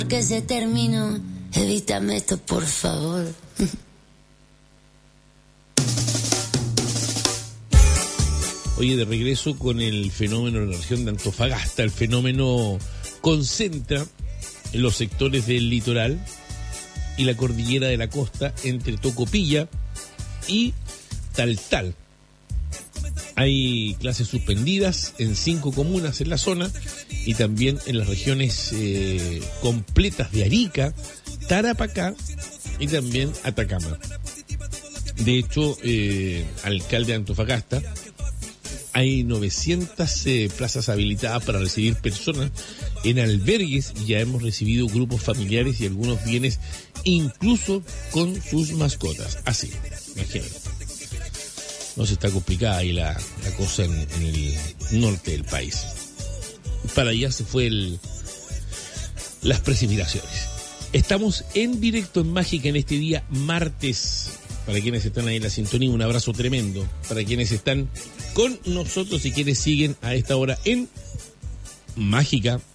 Que se terminó, evítame esto, por favor. Oye, de regreso con el fenómeno en la región de Antofagasta. El fenómeno concentra en los sectores del litoral y la cordillera de la costa entre Tocopilla y Taltal. Hay clases suspendidas en 5 comunas en la zona y también en las regiones completas de Arica, Tarapacá y también Atacama. De hecho, alcalde de Antofagasta, hay 900 plazas habilitadas para recibir personas en albergues y ya hemos recibido grupos familiares y algunos bienes incluso con sus mascotas. Así, imagínate. No se está complicada ahí la cosa en el norte del país. Para allá se fue las precipitaciones. Estamos en directo en Mágica en este día martes. Para quienes están ahí en la sintonía, un abrazo tremendo. Para quienes están con nosotros y quienes siguen a esta hora en Mágica